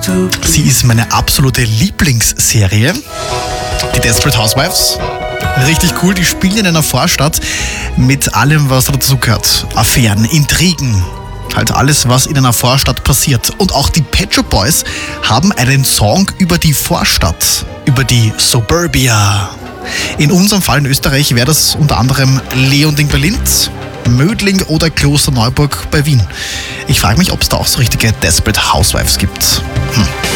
Sie ist meine absolute Lieblingsserie, die Desperate Housewives. Richtig cool, die spielen in einer Vorstadt mit allem, was dazu gehört. Affären, Intrigen, halt alles, was in einer Vorstadt passiert. Und auch die Pet Shop Boys haben einen Song über die Vorstadt, über die Suburbia. In unserem Fall in Österreich wäre das unter anderem Leonding bei Linz, Mödling oder Klosterneuburg bei Wien. Ich frage mich, ob es da auch so richtige Desperate Housewives gibt.